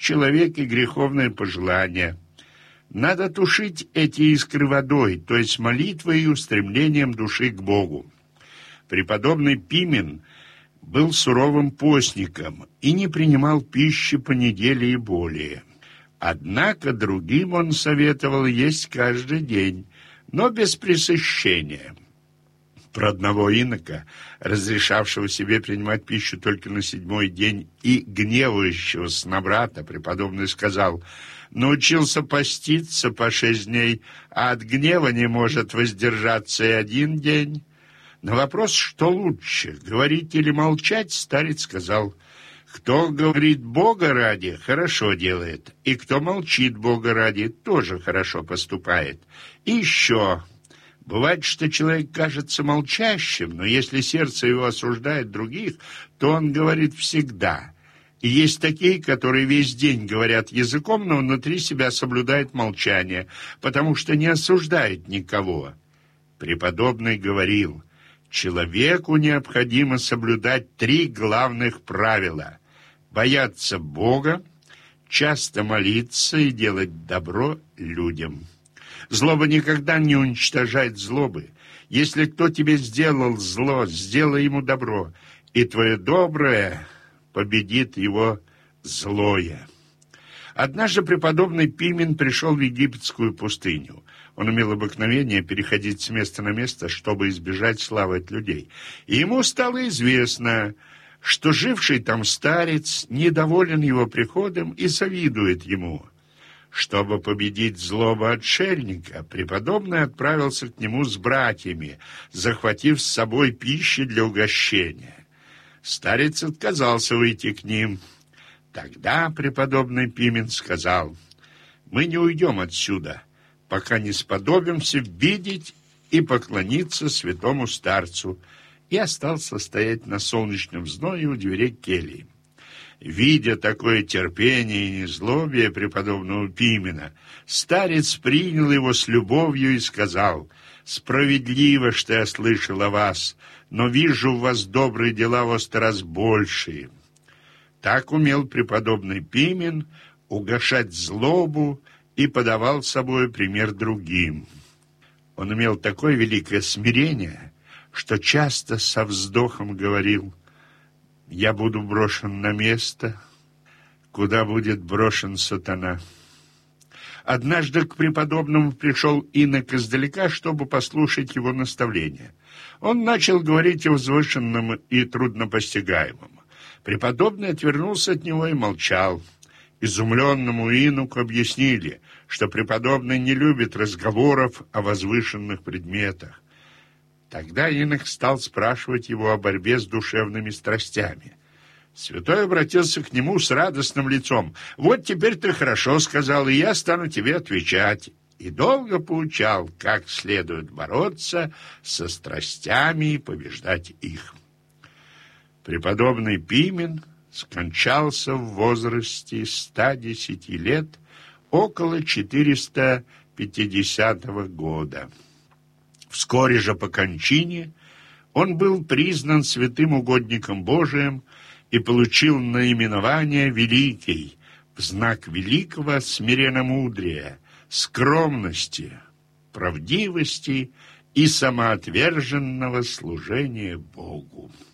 в человеке греховное пожелание. Надо тушить эти искры водой, то есть молитвой и устремлением души к Богу. Преподобный Пимен был суровым постником и не принимал пищи по неделе и более. Однако другим он советовал есть каждый день, но без пресыщения. Про одного инока, разрешавшего себе принимать пищу только на 7-й день и гневающегося на брата, преподобный сказал: «Научился поститься по 6 дней, а от гнева не может воздержаться и 1 день». На вопрос, что лучше, говорить или молчать, старец сказал: «Кто говорит Бога ради, хорошо делает, и кто молчит Бога ради, тоже хорошо поступает. И еще, бывает, что человек кажется молчащим, но если сердце его осуждает других, то он говорит всегда. И есть такие, которые весь день говорят языком, но внутри себя соблюдают молчание, потому что не осуждают никого». Преподобный говорил: человеку необходимо соблюдать 3 главных правила: бояться Бога, часто молиться и делать добро людям. Злоба никогда не уничтожает злобы. Если кто тебе сделал зло, сделай ему добро, и твое доброе победит его злое. Однажды преподобный Пимен пришел в египетскую пустыню. Он имел обыкновение переходить с места на место, чтобы избежать славы от людей. И ему стало известно, что живший там старец недоволен его приходом и завидует ему. Чтобы победить злобу отшельника, преподобный отправился к нему с братьями, захватив с собой пищи для угощения. Старец отказался выйти к ним. Тогда преподобный Пимен сказал: «Мы не уйдем отсюда, пока не сподобимся видеть и поклониться святому старцу», и остался стоять на солнечном зное у дверей кельи. Видя такое терпение и незлобие преподобного Пимена, старец принял его с любовью и сказал: «Справедливо, что я слышал о вас, но вижу в вас добрые дела во 100 раз большие». Так умел преподобный Пимен угашать злобу и подавал собой пример другим. Он имел такое великое смирение, что часто со вздохом говорил: «Я буду брошен на место, куда будет брошен сатана». Однажды к преподобному пришел инок издалека, чтобы послушать его наставления. Он начал говорить о возвышенном и труднопостигаемом. Преподобный отвернулся от него и молчал. Изумленному иноку объяснили, что преподобный не любит разговоров о возвышенных предметах. Тогда инок стал спрашивать его о борьбе с душевными страстями. Святой обратился к нему с радостным лицом. «Вот теперь ты хорошо сказал, и я стану тебе отвечать». И долго поучал, как следует бороться со страстями и побеждать их. Преподобный Пимен скончался в возрасте 110 лет около 450 года. Вскоре же по кончине он был признан святым угодником Божиим и получил наименование «Великий» в знак великого смиренномудрия, скромности, правдивости и самоотверженного служения Богу.